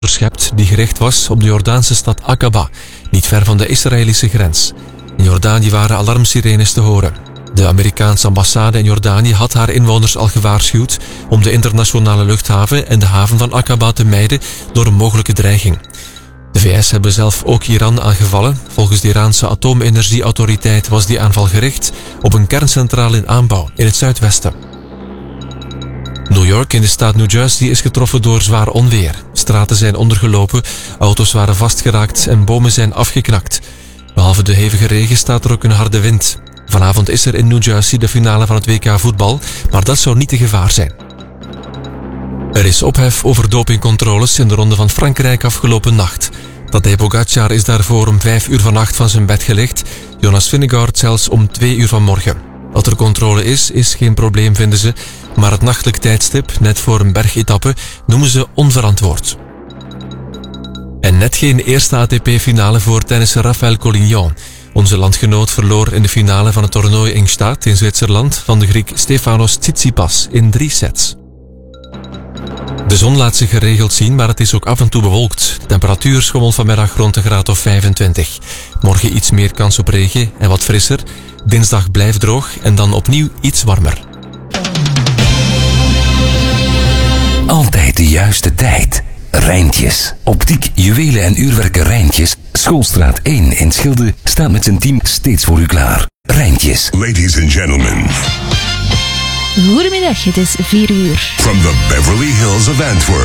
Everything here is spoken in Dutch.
onderschept die gericht was op de Jordaanse stad Aqaba, niet ver van de Israëlische grens. In Jordanië waren alarmsirenes te horen. De Amerikaanse ambassade in Jordanië had haar inwoners al gewaarschuwd om de internationale luchthaven en de haven van Aqaba te mijden door een mogelijke dreiging. De VS hebben zelf ook Iran aangevallen. Volgens de Iraanse atoomenergieautoriteit was die aanval gericht op een kerncentrale in aanbouw in het zuidwesten. New York in de staat New Jersey is getroffen door zwaar onweer. Straten zijn ondergelopen, auto's waren vastgeraakt en bomen zijn afgeknakt. Behalve de hevige regen staat er ook een harde wind. Vanavond is er in New Jersey de finale van het WK voetbal, maar dat zou niet te gevaar zijn. Er is ophef over dopingcontroles in de Ronde van Frankrijk afgelopen nacht. Tadej Pogacar is daarvoor om 5 uur vannacht van zijn bed gelicht, Jonas Vingegaard zelfs om 2 uur vanmorgen. Dat er controle is geen probleem vinden ze, maar het nachtelijk tijdstip, net voor een bergetappe, noemen ze onverantwoord. En net geen eerste ATP-finale voor tennisser Rafael Collignon. Onze landgenoot verloor in de finale van het toernooi in Gstaad in Zwitserland van de Griek Stefanos Tsitsipas in 3 sets. De zon laat zich geregeld zien, maar het is ook af en toe bewolkt. De temperatuur schommelt vanmiddag rond een graad of 25. Morgen iets meer kans op regen en wat frisser. Dinsdag blijft droog en dan opnieuw iets warmer. Altijd de juiste tijd. Rijntjes. Optiek, juwelen en uurwerken Rijntjes. Schoolstraat 1 in Schilde staat met zijn team steeds voor u klaar. Rijntjes. Ladies and gentlemen. Goedemiddag, het is 4 uur. From the Beverly Hills of Antwerp.